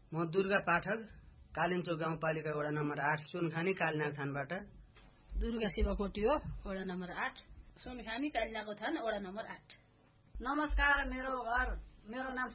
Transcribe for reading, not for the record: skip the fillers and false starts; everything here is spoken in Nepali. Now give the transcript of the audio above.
म दुर्गा पाठक, कालिन्चोक गाउँपालिका वडा नम्बर 8 सुनखानी कालिनाग थानबाट। दुर्गा शिवकोटी हो, वडा नम्बर 8 सुनखानी कालिनागको थान, वडा नम्बर 8। नमस्कार, मेरो नाम